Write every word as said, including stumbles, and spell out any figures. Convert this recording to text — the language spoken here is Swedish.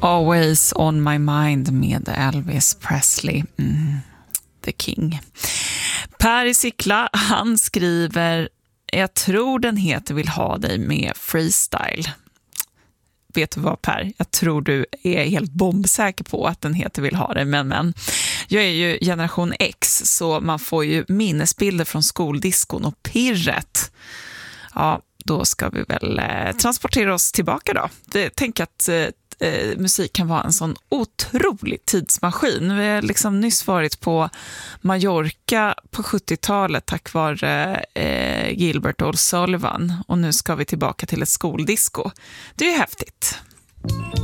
Always on my mind med Elvis Presley, mm, the king. Per i Sickla, han skriver: jag tror den heter Vill ha dig med freestyle. Vet du vad, Per? Jag tror du är helt bombsäker på att den heter Vill ha dig, men men. Jag är ju generation X, så man får ju minnesbilder från skoldiskon och pirret. Ja, då ska vi väl eh, transportera oss tillbaka då. Jag tänker att eh, eh, musik kan vara en sån otrolig tidsmaskin. Vi har liksom nyss varit på Mallorca på sjuttiotalet tack vare eh, Gilbert O'Sullivan, och nu ska vi tillbaka till ett skoldisco. Det är ju häftigt.